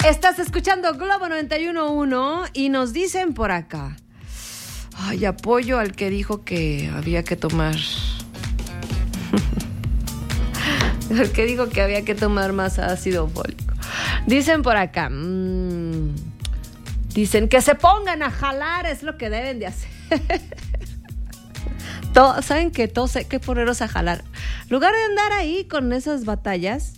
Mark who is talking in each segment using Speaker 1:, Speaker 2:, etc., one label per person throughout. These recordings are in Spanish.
Speaker 1: Estás escuchando Globo 91.1 y nos dicen por acá. Ay, apoyo al que dijo que había que tomar. El que dijo que había que tomar más ácido fólico. Dicen por acá. Dicen que se pongan a jalar, es lo que deben de hacer. ¿Saben que todos hay que ponerlos a jalar? En lugar de andar ahí con esas batallas,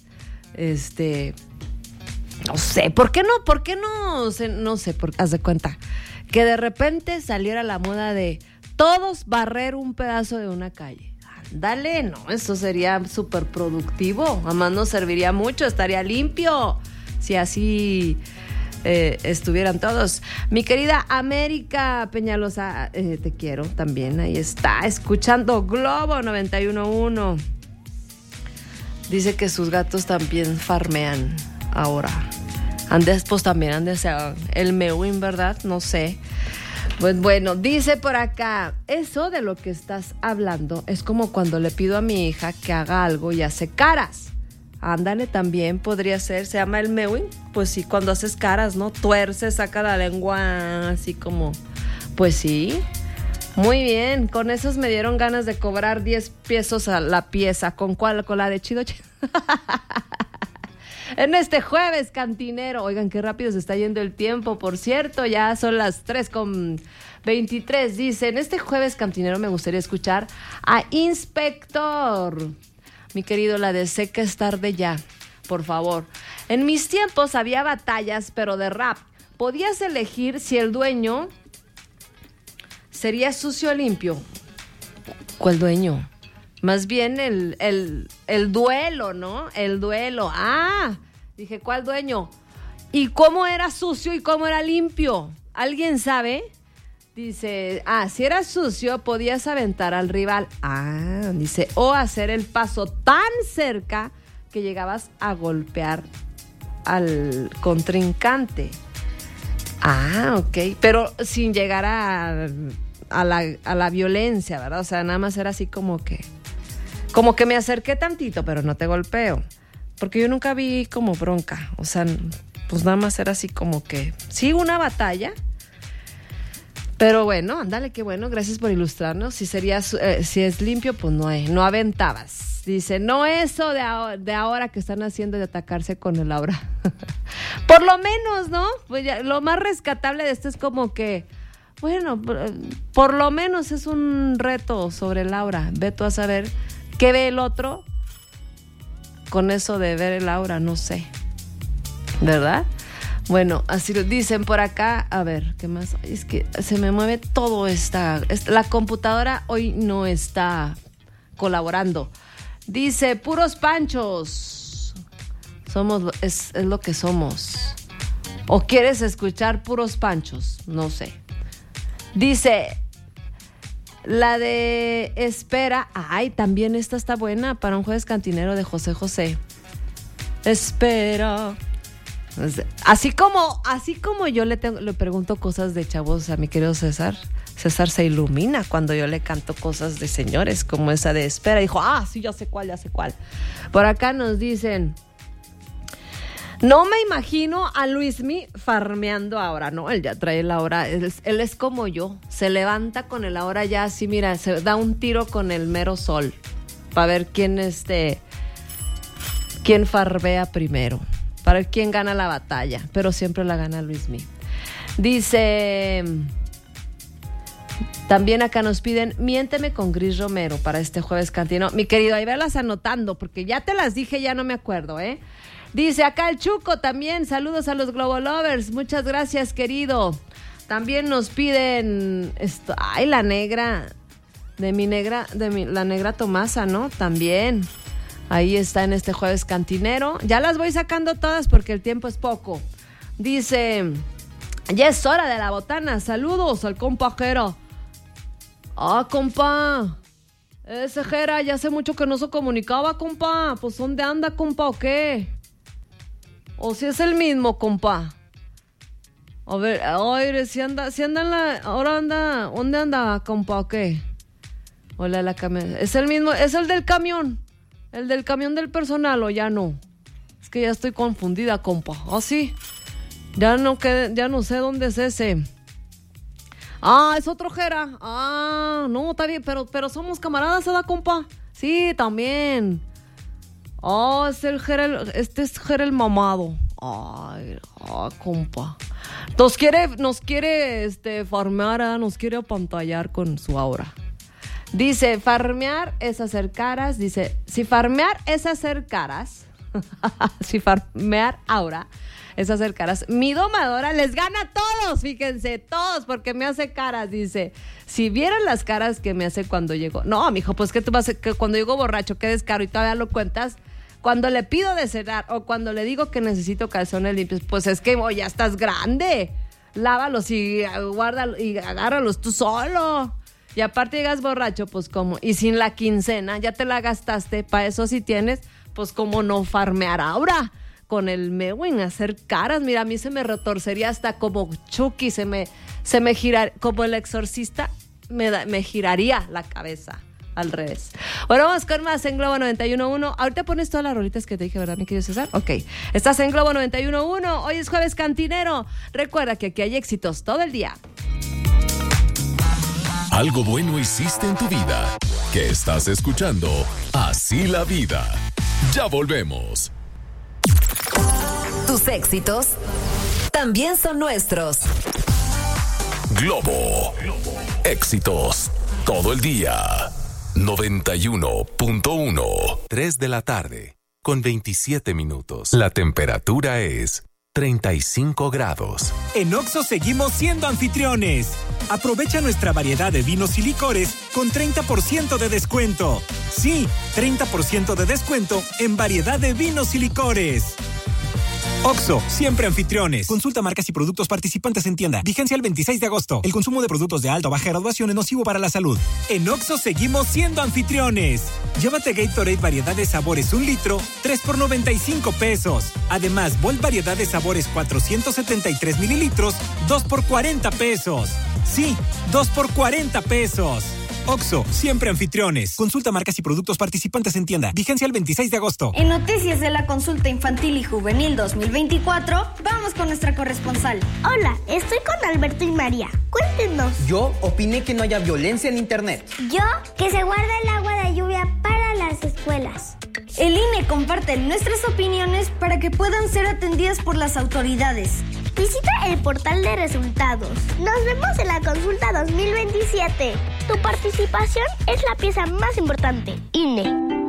Speaker 1: no sé, ¿por qué no? No sé, haz de cuenta que de repente saliera la moda de todos barrer un pedazo de una calle. Ándale, no, eso sería súper productivo. Además nos serviría mucho, estaría limpio si así estuvieran todos. Mi querida América Peñalosa, te quiero también. Ahí está, escuchando Globo 91.1. Dice que sus gatos también farmean ahora. Andes, pues también andes el Mewin, ¿verdad? No sé. Pues bueno, dice por acá, eso de lo que estás hablando es como cuando le pido a mi hija que haga algo y hace caras. Ándale, también podría ser, se llama el Mewin. Pues sí, cuando haces caras, ¿no? Tuerces, saca la lengua así como, pues sí. Muy bien, con esos me dieron ganas de cobrar 10 pesos a la pieza. ¿Con cuál? Con la de Chido. En este jueves cantinero. Oigan, qué rápido se está yendo el tiempo, por cierto, ya son las 3:23. Dice, en este jueves cantinero me gustaría escuchar a Inspector. Mi querido, la de Sé que es tarde ya, por favor. En mis tiempos había batallas, pero de rap. Podías elegir si el dueño sería sucio o limpio. ¿Cuál dueño? Más bien el duelo, ¿no? El duelo. Ah, dije, ¿cuál dueño? ¿Y cómo era sucio y cómo era limpio? ¿Alguien sabe? Dice, si era sucio, podías aventar al rival. Dice, o hacer el paso tan cerca que llegabas a golpear al contrincante. Ok. Pero sin llegar a la violencia, ¿verdad? O sea, nada más era así como que me acerqué tantito, pero no te golpeo. Porque yo nunca vi como bronca. O sea, pues nada más era así como que, sí, una batalla. Pero bueno, ándale, qué bueno, gracias por ilustrarnos. Si es limpio, pues no aventabas. Dice, no eso de ahora que están haciendo de atacarse con el aura. Por lo menos, ¿no? Pues ya, lo más rescatable de esto es como que, bueno, por lo menos es un reto sobre el aura. Ve tú a saber qué ve el otro con eso de ver el aura, no sé. ¿Verdad? Bueno, así lo dicen por acá. A ver, ¿qué más? Es que se me mueve todo la computadora hoy no está colaborando. Dice, puros panchos. Es lo que somos. ¿O quieres escuchar puros panchos? No sé. Dice, la de Espera. También esta está buena para un jueves cantinero de José José. Espera. Así como yo le pregunto cosas de chavos a mi querido César se ilumina cuando yo le canto cosas de señores, como esa de Espera. Dijo, sí, ya sé cuál. Por acá nos dicen, no me imagino a Luismi farmeando ahora, ¿no? Él ya trae la hora, él es como yo, se levanta con el ahora ya así, mira, se da un tiro con el mero sol, para ver quién farmea primero. Para ver quién gana la batalla, pero siempre la gana Luismi. Dice, también acá nos piden, miénteme con Gris Romero para este jueves cantino. Mi querido, ahí velas anotando, porque ya te las dije, ya no me acuerdo, ¿eh? Dice acá el Chuco también, saludos a los Globo Lovers, muchas gracias, querido. También nos piden, la negra, la negra Tomasa, ¿no? También. Ahí está en este jueves cantinero. Ya las voy sacando todas porque el tiempo es poco. Dice, ya es hora de la botana. Saludos al compa Jera. Compa. Ese Jera ya hace mucho que no se comunicaba, compa. Pues ¿dónde anda, compa, o qué? O si es el mismo, compa. A ver, si anda ahora anda, ¿dónde anda, compa, o qué? Hola, la camioneta. Es el mismo, es el del camión. El del camión del personal, o ya no. Es que ya estoy confundida, compa. ¿Ah, sí? Ya no sé dónde es ese. Ah, es otro Jera. Ah, no, está bien, pero somos camaradas, ¿verdad, compa? Sí, también. Oh, este es Jera el mamado. Ay, compa. Nos quiere farmear, nos quiere apantallar con su aura. Dice, farmear es hacer caras. Dice, si farmear es hacer caras. Si farmear aura es hacer caras, mi domadora les gana a todos, fíjense, todos, porque me hace caras. Dice, si vieran las caras que me hace cuando llego. No, mijo, pues que tú vas a que cuando llego borracho, qué descaro, y todavía lo cuentas. Cuando le pido de cenar o cuando le digo que necesito calzones limpios, pues es que ya estás grande. Lávalos y guárdalos y agárralos tú solo. Y aparte llegas borracho, pues como, y sin la quincena, ya te la gastaste, para eso sí tienes, pues como no farmear ahora. Con el Mewin, hacer caras, mira, a mí se me retorcería hasta como Chucky, se me giraría, como el exorcista, me giraría la cabeza. Al revés. Bueno, vamos con más en Globo 91.1. Ahorita pones todas las rolitas que te dije, ¿verdad, mi querido César? Ok. Estás en Globo 91.1. Hoy es jueves cantinero. Recuerda que aquí hay éxitos todo el día.
Speaker 2: Algo bueno hiciste en tu vida. Que estás escuchando Así la Vida. Ya volvemos.
Speaker 3: Tus éxitos también son nuestros.
Speaker 2: Globo. Éxitos todo el día. 91.1. 3 de la tarde, con 27 minutos. La temperatura es 35 grados.
Speaker 4: En Oxxo seguimos siendo anfitriones. Aprovecha nuestra variedad de vinos y licores con 30% de descuento. Sí, 30% de descuento en variedad de vinos y licores. Oxxo, siempre anfitriones. Consulta marcas y productos participantes en tienda. Vigencia el 26 de agosto. El consumo de productos de alta o baja graduación es nocivo para la salud. En Oxxo seguimos siendo anfitriones. Llévate Gatorade variedad de sabores 1 litro, 3 por 95 pesos. Además, Volt variedad de sabores 473 mililitros, 2 por 40 pesos. Sí, 2 por 40 pesos. Oxxo, siempre anfitriones. Consulta marcas y productos participantes en tienda. Vigencia el 26 de agosto.
Speaker 5: En noticias de la consulta infantil y juvenil 2024, vamos con nuestra corresponsal.
Speaker 6: Hola, estoy con Alberto y María. Cuéntenos.
Speaker 7: Yo opiné que no haya violencia en internet.
Speaker 6: Yo, que se guarda el agua de lluvia para las escuelas.
Speaker 5: El INE comparte nuestras opiniones para que puedan ser atendidas por las autoridades.
Speaker 6: Visita el portal de resultados. Nos vemos en la consulta 2027. Tu participación es la pieza más importante. INE.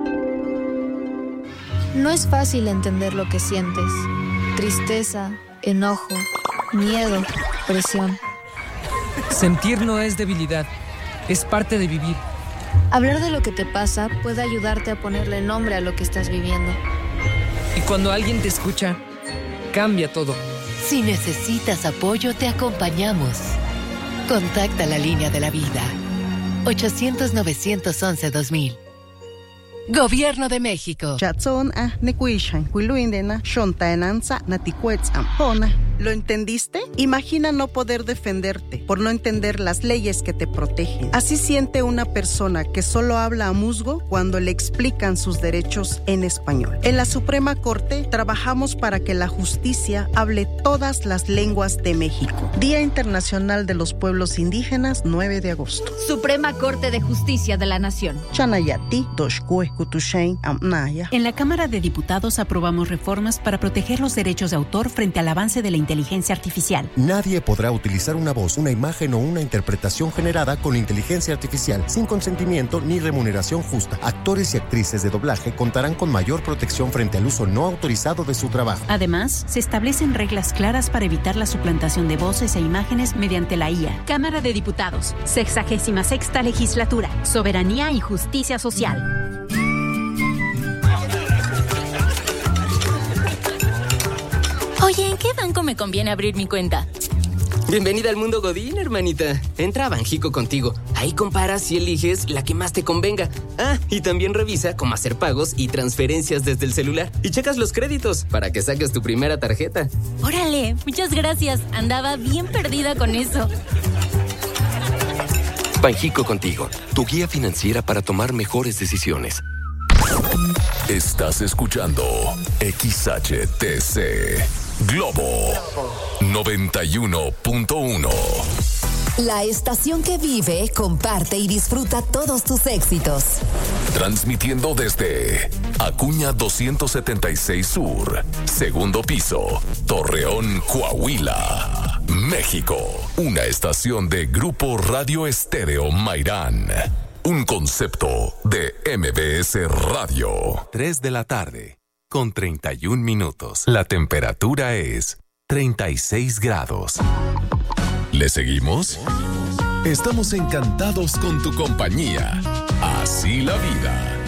Speaker 8: No es fácil entender lo que sientes. Tristeza, enojo, miedo, presión.
Speaker 9: Sentir no es debilidad, es parte de vivir.
Speaker 8: Hablar de lo que te pasa puede ayudarte a ponerle nombre a lo que estás viviendo.
Speaker 9: Y cuando alguien te escucha, cambia todo.
Speaker 3: Si necesitas apoyo, te acompañamos. Contacta la línea de la vida. 800-911-2000. Gobierno de México.
Speaker 10: ¿Lo entendiste? Imagina no poder defenderte por no entender las leyes que te protegen. Así siente una persona que solo habla a musgo cuando le explican sus derechos en español. En la Suprema Corte trabajamos para que la justicia hable todas las lenguas de México. Día Internacional de los Pueblos Indígenas, 9 de agosto.
Speaker 11: Suprema Corte de Justicia de la Nación.
Speaker 12: En la Cámara de Diputados aprobamos reformas para proteger los derechos de autor frente al avance de la inteligencia artificial.
Speaker 13: Nadie podrá utilizar una voz, una imagen o una interpretación generada con inteligencia artificial sin consentimiento ni remuneración justa. Actores y actrices de doblaje contarán con mayor protección frente al uso no autorizado de su trabajo.
Speaker 12: Además, se establecen reglas claras para evitar la suplantación de voces e imágenes mediante la IA. Cámara de Diputados, 66ª Legislatura, Soberanía y Justicia Social.
Speaker 14: Oye, ¿en qué banco me conviene abrir mi cuenta?
Speaker 15: Bienvenida al mundo Godín, hermanita. Entra a Banjico Contigo. Ahí comparas y eliges la que más te convenga. Ah, y también revisa cómo hacer pagos y transferencias desde el celular. Y checas los créditos para que saques tu primera tarjeta.
Speaker 14: ¡Órale! Muchas gracias. Andaba bien perdida con eso.
Speaker 16: Banjico Contigo, tu guía financiera para tomar mejores decisiones.
Speaker 2: Estás escuchando XHTC Globo 91.1.
Speaker 17: La estación que vive, comparte y disfruta todos tus éxitos.
Speaker 2: Transmitiendo desde Acuña 276 Sur, segundo piso, Torreón, Coahuila, México. Una estación de Grupo Radio Estéreo Mairán. Un concepto de MBS Radio. 3 de la tarde, con 31 minutos. La temperatura es 36 grados. ¿Le seguimos? Estamos encantados con tu compañía. Así la vida.